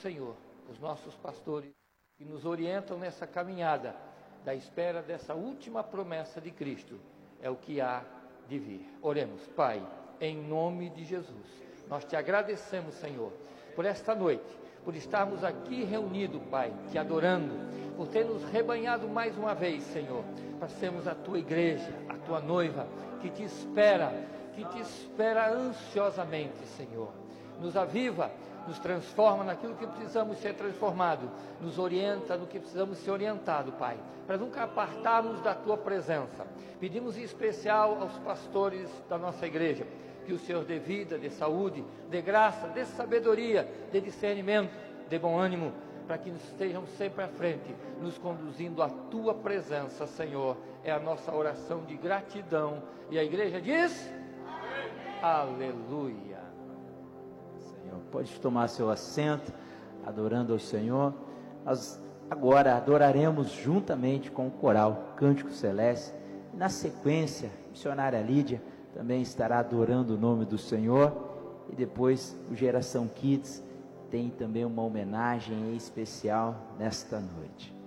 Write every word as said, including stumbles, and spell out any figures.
Senhor, os nossos pastores, que nos orientam nessa caminhada da espera dessa última promessa de Cristo, é o que há de vir. Oremos. Pai, em nome de Jesus, nós te agradecemos, Senhor, por esta noite, por estarmos aqui reunidos, Pai, te adorando, por ter nos rebanhado mais uma vez, Senhor, para sermos a tua igreja, a tua noiva, que te espera, que te espera ansiosamente, Senhor. Nos aviva, nos transforma naquilo que precisamos ser transformados, nos orienta no que precisamos ser orientados, Pai, para nunca apartarmos da tua presença. Pedimos em especial aos pastores da nossa igreja, que o Senhor dê vida, dê saúde, dê graça, dê sabedoria, dê discernimento, dê bom ânimo, para que estejam sempre à frente, nos conduzindo à tua presença, Senhor. É a nossa oração de gratidão. E a igreja diz: amém. Aleluia. Pode tomar seu assento, adorando ao Senhor. Nós agora adoraremos juntamente com o coral Cântico Celeste. Na sequência, a missionária Lídia também estará adorando o nome do Senhor. E depois o Geração Kids tem também uma homenagem especial nesta noite.